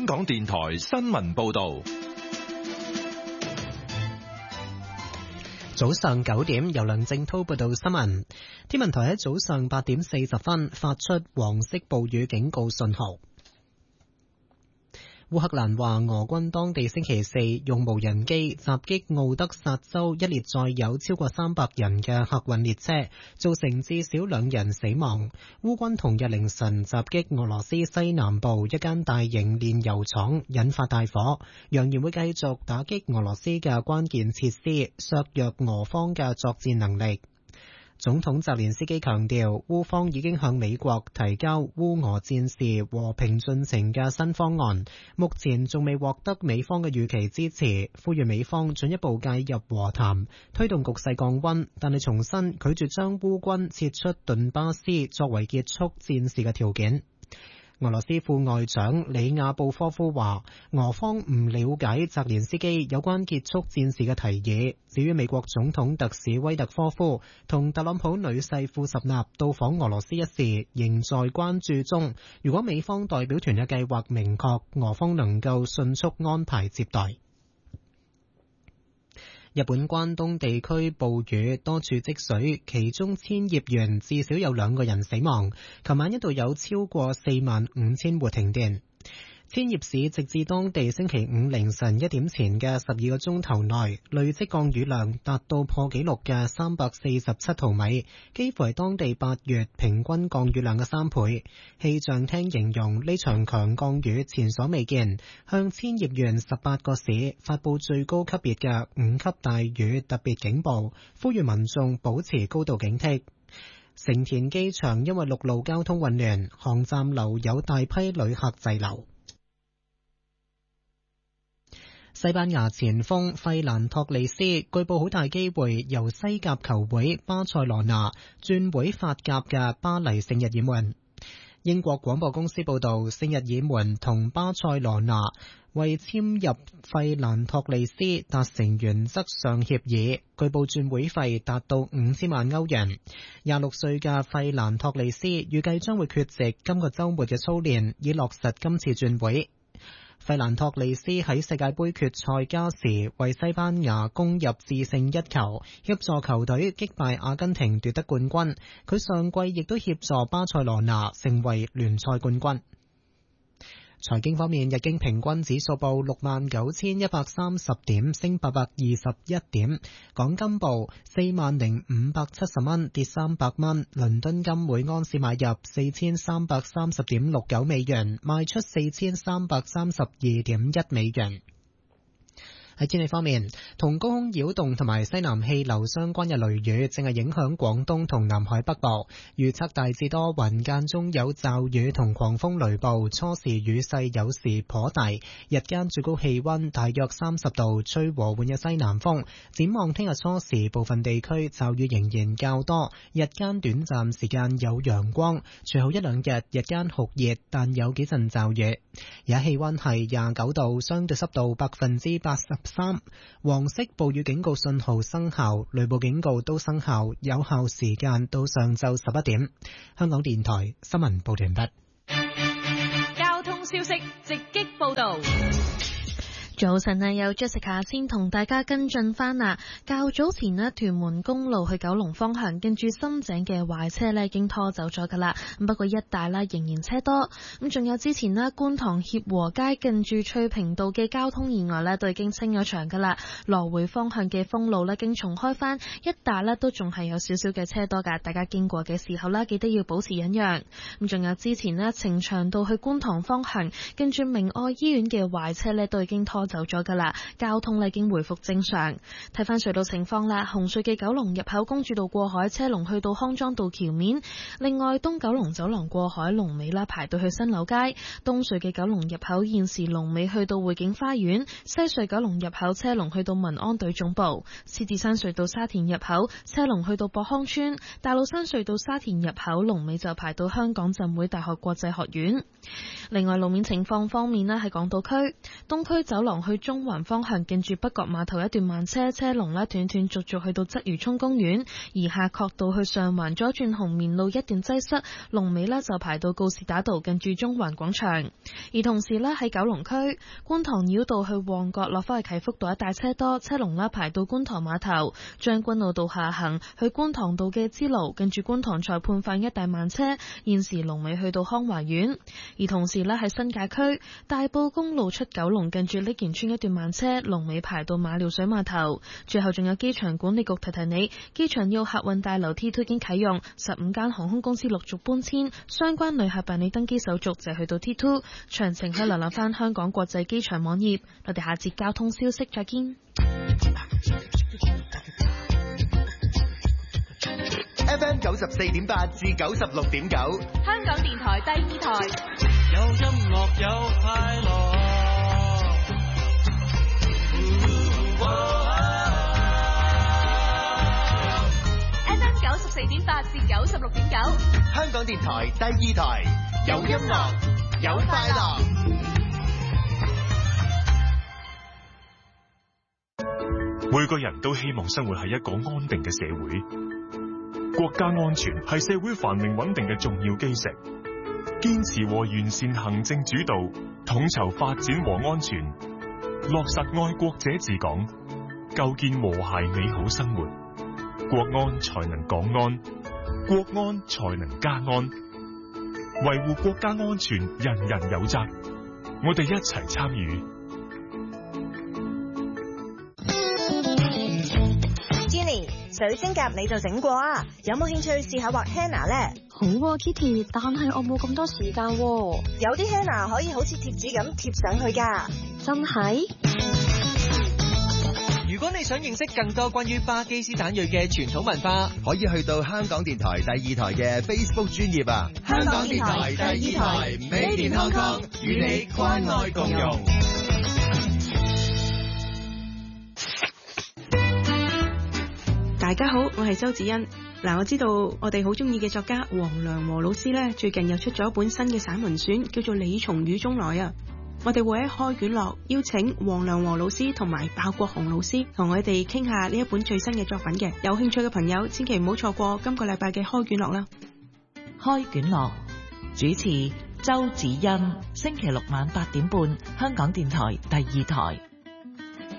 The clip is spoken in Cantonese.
香港電台新聞報道。 早上9點，由梁正滔報道新聞。天文台喺早上8點40分發出黃色暴雨警告信號。烏克蘭話俄軍當地星期四用無人機襲擊奧德薩州一列載有超過300人嘅客運列車，造成至少2人死亡。烏軍同日凌晨襲擊俄羅斯西南部一間大型煉油廠，引發大火，揚言會繼續打擊俄羅斯嘅關鍵設施，削弱俄方嘅作戰能力。總統澤連斯基強調，烏方已經向美國提交烏俄戰事和平進程嘅新方案，目前仲未獲得美方嘅預期支持，呼籲美方進一步介入和談，推動局勢降溫，但係重申拒絕將烏軍撤出頓巴斯作為結束戰事嘅條件。俄羅斯副外長里亞布科夫話，俄方唔了解澤連斯基有關結束戰事嘅提議。至於美國總統特使威特科夫同特朗普女婿庫什納到訪俄羅斯一事，仍在關注中。如果美方代表團嘅計劃明確，俄方能夠迅速安排接待。日本關東地區暴雨，多處積水，其中千葉縣至少有2個人死亡。琴晚一度有超過45,000戶停電。千葉市直至當地星期五凌晨1點前嘅12個鐘頭內，累積降雨量達到破紀錄嘅347毫米，幾乎係當地8月平均降雨量嘅3倍。氣象廳形容呢場強降雨前所未見，向千葉縣18個市發佈最高級別嘅5級大雨特別警報，呼籲民眾保持高度警惕。成田機場因為陸路交通混亂，航站樓有大批旅客滯留。西班牙前鋒費蘭托利斯據報好大機會由西甲球會巴塞羅那轉會法甲嘅巴黎聖日耳門。英國廣播公司報道，聖日耳門同巴塞羅那為簽入費蘭托利斯達成原則上協議，據報轉會費達到5000萬歐元。26歲嘅費蘭托利斯預計將會缺席今個週末嘅操練，以落實今次轉會。費蘭托利斯喺世界盃決賽加時為西班牙攻入致勝1球，協助球隊擊敗阿根廷奪得冠軍。佢上季亦都協助巴塞羅那成為聯賽冠軍。財經方面，日經平均指數報69,130點，升821點。港金報40,570蚊，跌300蚊。倫敦金每盎司買入4330.69美元，賣出4332.1美元。喺天氣方面，同高空擾動同埋西南氣流相關嘅雷雨正係影響廣東同南海北部，預測大致多雲，間中有驟雨同狂風雷暴，初時雨勢有時頗大，日間最高氣溫大約30度，吹和緩嘅西南風。展望聽日初時部分地區驟雨仍然較多，日間短暫時間有陽光，隨後1-2日日間酷熱，但有幾陣驟雨。而家氣溫係29度，相對濕度83%。黃色暴雨警告信號生效，雷暴警告都生效，有效時間到上晝11點。香港電台新聞報道完畢。 交通消息直擊報道。 早晨啊，有 Jessica 先同大家跟進翻啊。較早前呢，屯門公路去九龍方向，跟住深井嘅壞車呢已經拖走咗噶啦。不過一帶啦仍然車多。咁仲有之前呢，觀塘協和街近住翠屏道嘅交通意外呢都已經清咗場噶啦。來回方向嘅封路呢已經重開翻，一帶呢都仲係有少少嘅車多噶。大家經過嘅時候呢，記得要保持忍讓。咁仲有之前呢，呈祥道去觀塘方向，跟住明愛醫院嘅壞車呢都已經拖走咗噶啦，交通已經回復正常。睇翻隧道情況啦，紅隧嘅九龍入口公主道過海車龍去到康莊道橋面，另外東九龍走廊過海龍尾啦排到去新柳街，東隧嘅九龍入口現時龍尾去到匯景花園，西隧九龍入口車龍去到民安隊總部，獅子山隧道沙田入口車龍去到博康村，大老山隧道沙田入口龍尾就排到香港浸會大學國際學院。 另外路面情況方面呢，喺港島區東區走廊去中環方向，近住北角碼頭一段慢車龍呢斷斷續續去到鰂魚涌公園，而夏慤道去上環左轉紅棉路一段擠塞，龍尾呢就排到告士打道近住中環廣場。而同時呢，喺九龍區觀塘繞道去旺角落返去啟福道一帶車多，車龍呢排到觀塘碼頭。將軍澳道下行去觀塘道嘅支路，近住觀塘裁判法院一帶慢車，現時龍尾去到康華苑。而同時呢，喺新界區大埔公路出九龍，近住瀝源村一段慢車，龍尾排到馬料水碼頭。最後仲有機場管理局提提你，機場要客運大樓 T2 已經啟用，15間航空公司陸續搬遷，相關旅客辦理登機手續就去到 T2。詳情可以瀏覽翻香港國際機場網頁。我哋下節交通消息再見。 FM 94.8至96.9， 香港電台第二台， 有音樂有快樂。 FM 94.8至96.9， 香港電台第二台，有音樂有快樂。 每個人都希望生活喺一個安定嘅社會。國家安全係社會繁榮穩定嘅重要基石，堅持和完善行政主導，統籌發展和安全，落實愛國者治港，構建和諧美好生活，國安才能港安，國安才能家安。維護國家安全，人人有責，我哋一齊參與。 水晶甲你就整過啊？有冇興趣試下畫 henna 呢？ 好啊 Kitty， 但係我冇咁多時間喎。 有啲 henna 可以好似貼紙咁貼上去㗎。 真係？ 如果你想認識更多關於巴基斯坦裔嘅傳統文化， 可以去到香港電台第二台嘅 Facebook 專頁啊！ 香港電台第二台 Made in Hong Kong， 與你關愛共融。 大家好，我係周子欣。我知道我哋好中意嘅作家黃良和老師呢，最近又出咗一本新嘅散文選，叫做《你從雨中來》啊。我哋會喺開卷樂邀請黃良和老師同埋鮑國雄老師同我哋傾下呢一本最新嘅作品嘅。有興趣嘅朋友千祈唔好錯過今個禮拜嘅開卷樂啦。 開卷樂主持周子欣，星期六晚8點半，香港電台第二台。